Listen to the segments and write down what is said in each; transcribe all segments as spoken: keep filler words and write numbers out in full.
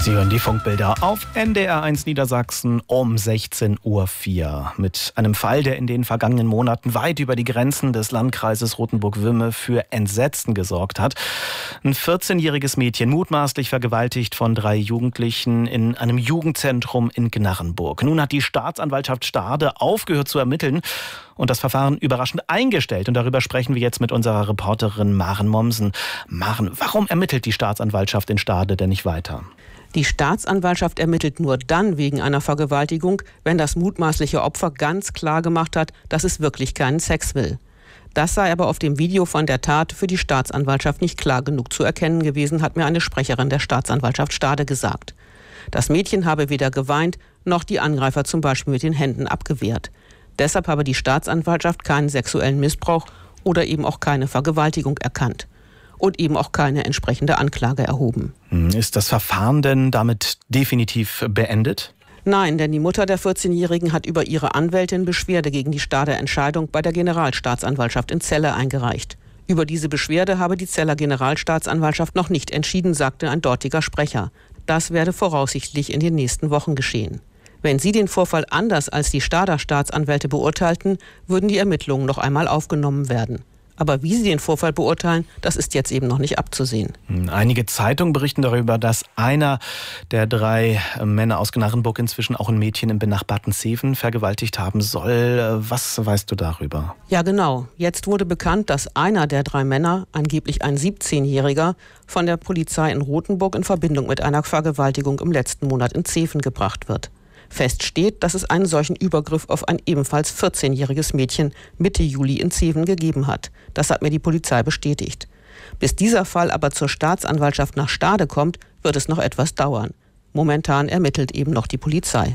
Sie hören die Funkbilder auf N D R eins Niedersachsen um sechzehn Uhr vier. Mit einem Fall, der in den vergangenen Monaten weit über die Grenzen des Landkreises Rothenburg-Wümme für Entsetzen gesorgt hat. Ein vierzehnjähriges Mädchen, mutmaßlich vergewaltigt von drei Jugendlichen in einem Jugendzentrum in Gnarrenburg. Nun hat die Staatsanwaltschaft Stade aufgehört zu ermitteln und das Verfahren überraschend eingestellt. Und darüber sprechen wir jetzt mit unserer Reporterin Maren Mommsen. Maren, warum ermittelt die Staatsanwaltschaft in Stade denn nicht weiter? Die Staatsanwaltschaft ermittelt nur dann wegen einer Vergewaltigung, wenn das mutmaßliche Opfer ganz klar gemacht hat, dass es wirklich keinen Sex will. Das sei aber auf dem Video von der Tat für die Staatsanwaltschaft nicht klar genug zu erkennen gewesen, hat mir eine Sprecherin der Staatsanwaltschaft Stade gesagt. Das Mädchen habe weder geweint, noch die Angreifer zum Beispiel mit den Händen abgewehrt. Deshalb habe die Staatsanwaltschaft keinen sexuellen Missbrauch oder eben auch keine Vergewaltigung erkannt. Und eben auch keine entsprechende Anklage erhoben. Ist das Verfahren denn damit definitiv beendet? Nein, denn die Mutter der vierzehnjährigen hat über ihre Anwältin Beschwerde gegen die Stader Entscheidung bei der Generalstaatsanwaltschaft in Celle eingereicht. Über diese Beschwerde habe die Celler Generalstaatsanwaltschaft noch nicht entschieden, sagte ein dortiger Sprecher. Das werde voraussichtlich in den nächsten Wochen geschehen. Wenn sie den Vorfall anders als die Stader Staatsanwälte beurteilten, würden die Ermittlungen noch einmal aufgenommen werden. Aber wie sie den Vorfall beurteilen, das ist jetzt eben noch nicht abzusehen. Einige Zeitungen berichten darüber, dass einer der drei Männer aus Gnarrenburg inzwischen auch ein Mädchen im benachbarten Seven vergewaltigt haben soll. Was weißt du darüber? Ja, genau. Jetzt wurde bekannt, dass einer der drei Männer, angeblich ein siebzehnjähriger, von der Polizei in Rothenburg in Verbindung mit einer Vergewaltigung im letzten Monat in Zeven gebracht wird. Fest steht, dass es einen solchen Übergriff auf ein ebenfalls vierzehnjähriges Mädchen Mitte Juli in Zeven gegeben hat. Das hat mir die Polizei bestätigt. Bis dieser Fall aber zur Staatsanwaltschaft nach Stade kommt, wird es noch etwas dauern. Momentan ermittelt eben noch die Polizei.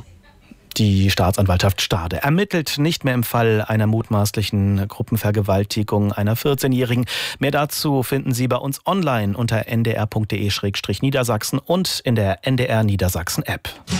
Die Staatsanwaltschaft Stade ermittelt nicht mehr im Fall einer mutmaßlichen Gruppenvergewaltigung einer vierzehnjährigen. Mehr dazu finden Sie bei uns online unter n d r punkt d e slash niedersachsen und in der N D R Niedersachsen App.